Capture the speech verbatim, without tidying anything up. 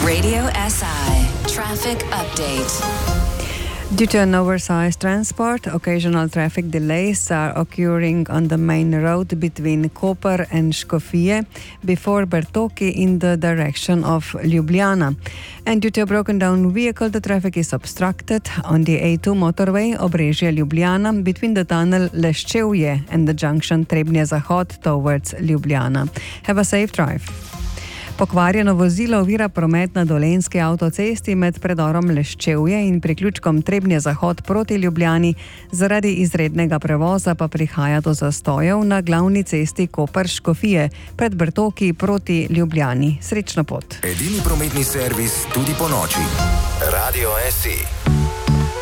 Radio S I Traffic Update. Due to an oversized transport, occasional traffic delays are occurring on the main road between Koper and Škofije before Bertoki in the direction of Ljubljana. And due to a broken down vehicle, the traffic is obstructed on the A two motorway Obrežje-Ljubljana between the tunnel Leščevje and the junction Trebnje-Zahod towards Ljubljana. Have a safe drive. Pokvarjeno vozilo ovira promet na Dolenjski avtocesti med predorom Leščevje in priključkom Trebnje-Zahod proti Ljubljani. Zaradi izrednega prevoza pa prihaja do zastojev na glavni cesti Koper-Škofije pred Bertoki proti Ljubljani. Srečno pot. Edini prometni servis tudi po noči. Radio S I.